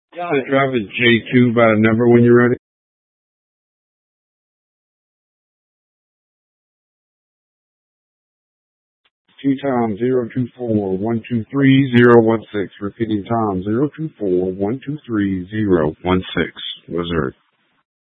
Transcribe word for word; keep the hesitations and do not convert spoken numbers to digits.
Yeah, drive is J two by the number when you're ready. Two times zero two four one two three zero one six. Repeating time zero two four one two three zero one six. Missouri.